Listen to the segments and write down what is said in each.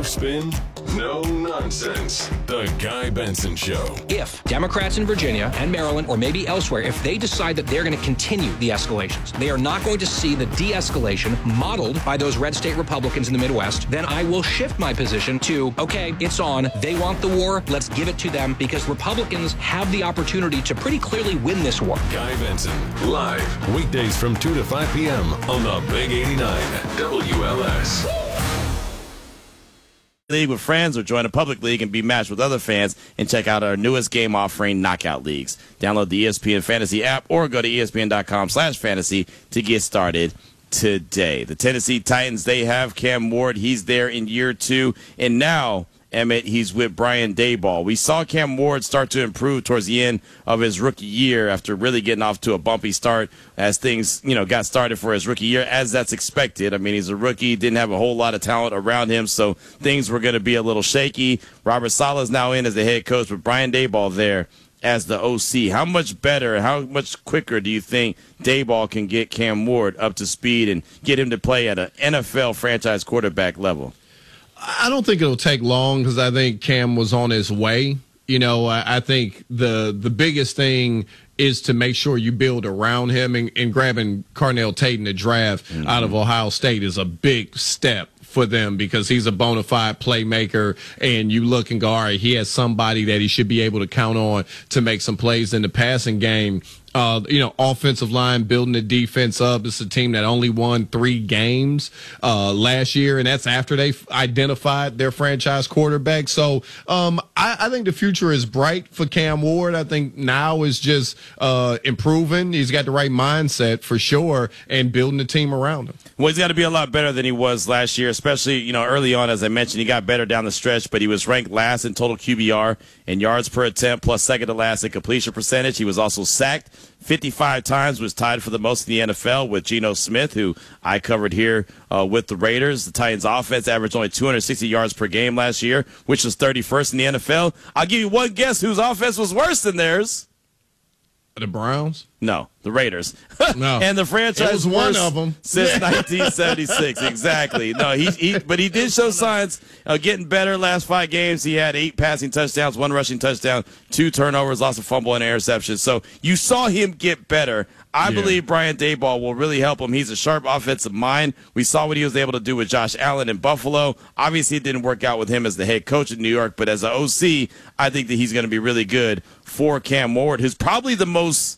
No spin, no nonsense. The Guy Benson Show. If Democrats in Virginia and Maryland, or maybe elsewhere, if they decide that they're going to continue the escalations, they are not going to see the de-escalation modeled by those red state Republicans in the Midwest, then I will shift my position to, okay, it's on. They want the war. Let's give it to them, because Republicans have the opportunity to pretty clearly win this war. Guy Benson, live, weekdays from 2 to 5 p.m. on the Big 89 WLS. League with friends, or join a public league and be matched with other fans, and check out our newest game offering, Knockout Leagues. Download the ESPN Fantasy app or go to ESPN.com/fantasy to get started today. The Tennessee Titans, they have Cam Ward. He's there in year 2, and now Emmett, he's with Brian Daboll. We saw Cam Ward start to improve towards the end of his rookie year after really getting off to a bumpy start as things, got started for his rookie year, as that's expected. I mean, he's a rookie, didn't have a whole lot of talent around him, so things were going to be a little shaky. Robert Saleh's now in as the head coach, with Brian Daboll there as the OC. How much better, how much quicker do you think Daboll can get Cam Ward up to speed and get him to play at an NFL franchise quarterback level? I don't think it'll take long, because I think Cam was on his way. I think the biggest thing is to make sure you build around him, and grabbing Carnell Tate in the draft out of Ohio State is a big step for them, because he's a bona fide playmaker, and you look and go, all right, he has somebody that he should be able to count on to make some plays in the passing game. Offensive line, building the defense up. It's a team that only won 3 games last year, and that's after they identified their franchise quarterback. So I think the future is bright for Cam Ward. I think now is just improving. He's got the right mindset for sure, and building the team around him. Well, he's got to be a lot better than he was last year, especially, early on. As I mentioned, he got better down the stretch, but he was ranked last in total QBR and yards per attempt, plus second to last in completion percentage. He was also sacked 55 times, was tied for the most in the NFL with Geno Smith, who I covered here with the Raiders. The Titans offense averaged only 260 yards per game last year, which was 31st in the NFL. I'll give you one guess whose offense was worse than theirs. The Browns? No, the Raiders. No. And the franchise was one of them since 1976. Exactly. No, but he did show signs of getting better last 5 games. He had 8 passing touchdowns, 1 rushing touchdown, 2 turnovers, lost a fumble and interception. So you saw him get better. I believe Brian Daboll will really help him. He's a sharp offensive mind. We saw what he was able to do with Josh Allen in Buffalo. Obviously, it didn't work out with him as the head coach in New York, but as an OC, I think that he's going to be really good for Cam Ward, who's probably the most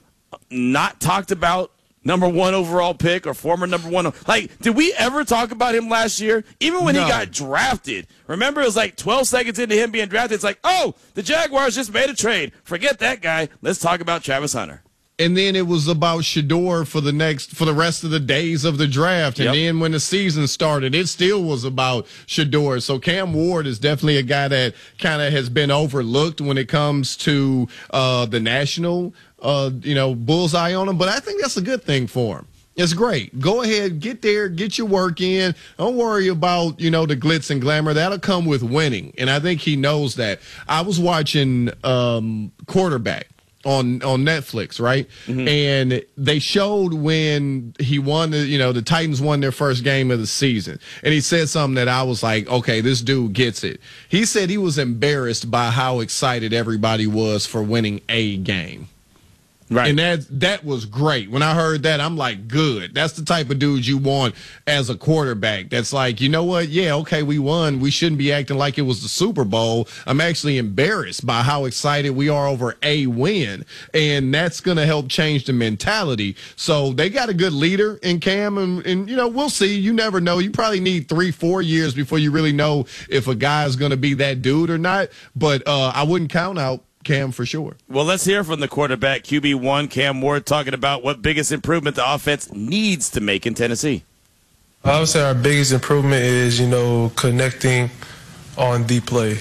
not talked about number 1 overall pick, or former number 1. Like, did we ever talk about him last year? Even when he got drafted. Remember, it was like 12 seconds into him being drafted. It's like, oh, the Jaguars just made a trade. Forget that guy. Let's talk about Travis Hunter. And then it was about Shedeur for the rest of the days of the draft. And then when the season started, it still was about Shedeur. So Cam Ward is definitely a guy that kind of has been overlooked when it comes to the national, bullseye on him. But I think that's a good thing for him. It's great. Go ahead, get there, get your work in. Don't worry about, the glitz and glamour. That'll come with winning. And I think he knows that. I was watching Quarterback on Netflix, right? And they showed when he won, the Titans won their first game of the season. And he said something that I was like, okay, this dude gets it. He said he was embarrassed by how excited everybody was for winning a game. Right. And that was great. When I heard that, I'm like, good. That's the type of dude you want as a quarterback. That's like, you know what? Yeah, okay, we won. We shouldn't be acting like it was the Super Bowl. I'm actually embarrassed by how excited we are over a win. And that's going to help change the mentality. So they got a good leader in Cam. And we'll see. You never know. You probably need 3-4 years before you really know if a guy is going to be that dude or not. But I wouldn't count out Cam for sure. Well, let's hear from the quarterback, QB1, Cam Ward, talking about what biggest improvement the offense needs to make in Tennessee. I would say our biggest improvement is, connecting on deep play.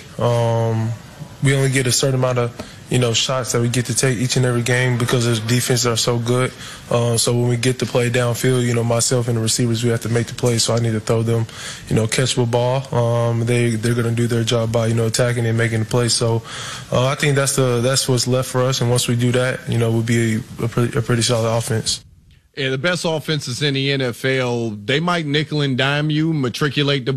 We only get a certain amount of, shots that we get to take each and every game because the defenses are so good. So when we get to play downfield, myself and the receivers, we have to make the play. So I need to throw them, catchable ball. They're going to do their job by, attacking and making the play. So I think that's what's left for us. And once we do that, we'll be a pretty solid offense. Yeah, the best offenses in the NFL, they might nickel and dime you, matriculate the